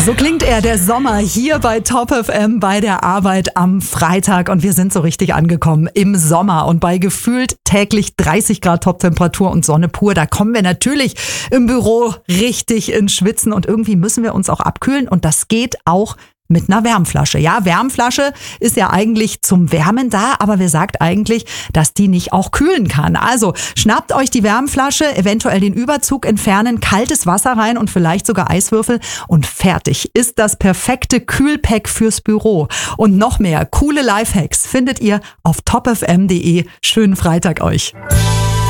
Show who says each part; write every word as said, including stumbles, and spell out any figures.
Speaker 1: So klingt er, der Sommer, hier bei Top F M bei der Arbeit am Freitag. Und wir sind so richtig angekommen im Sommer. Und bei gefühlt täglich dreißig Grad Toptemperatur und Sonne pur, da kommen wir natürlich im Büro richtig ins Schwitzen. Und irgendwie müssen wir uns auch abkühlen. Und das geht auch mit einer Wärmflasche. Ja, Wärmflasche ist ja eigentlich zum Wärmen da, aber wer sagt eigentlich, dass die nicht auch kühlen kann? Also schnappt euch die Wärmflasche, eventuell den Überzug entfernen, kaltes Wasser rein und vielleicht sogar Eiswürfel und fertig ist das perfekte Kühlpack fürs Büro. Und noch mehr coole Lifehacks findet ihr auf top f m punkt d e. Schönen Freitag euch.